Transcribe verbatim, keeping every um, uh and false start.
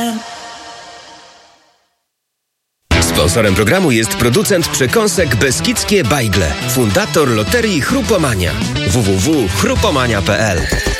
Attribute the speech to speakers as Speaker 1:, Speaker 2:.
Speaker 1: Sponsorem programu jest producent przekąsek Beskidzkie Bajgle, fundator loterii Chrupomania. w w w kropka chrupomania kropka p l.